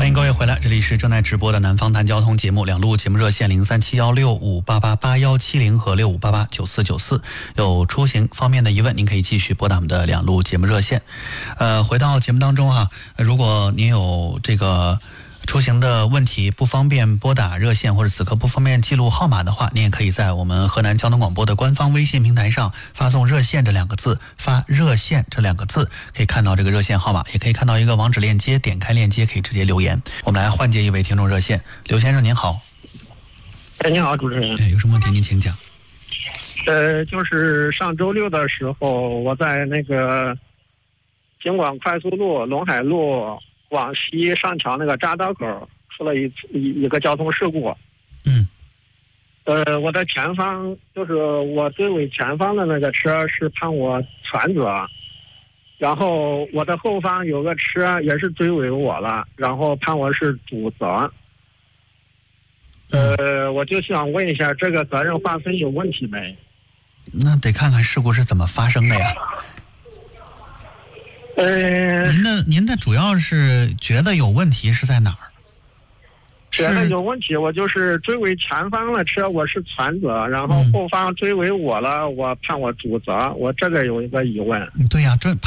欢迎各位回来，这里是正在直播的南方谈交通节目，两路节目热线037165888170和65889494，有出行方面的疑问，您可以继续拨打我们的两路节目热线。回到节目当中哈，如果您有这个出行的问题不方便拨打热线，或者此刻不方便记录号码的话，您也可以在我们河南交通广播的官方微信平台上发送热线这两个字，发热线这两个字，可以看到这个热线号码，也可以看到一个网址链接，点开链接可以直接留言。我们来换接一位听众热线。刘先生您好。 你好，主持人。 有什么问题您请讲。 就是上周六的时候，我在那个京广快速路陇海路往西上桥那个匝道口出了一个交通事故。我的前方就是我追尾前方的那个车是判我全责，然后我的后方有个车也是追尾我了，然后判我是主责。我就想问一下，这个责任划分有问题没？ 那得看看事故是怎么发生的呀。您的主要是觉得有问题是在哪儿？ 觉得有问题，我就是追尾前方的车我是全责，然后后方追尾我了，我判我主责，我这个有一个疑问。 对呀，这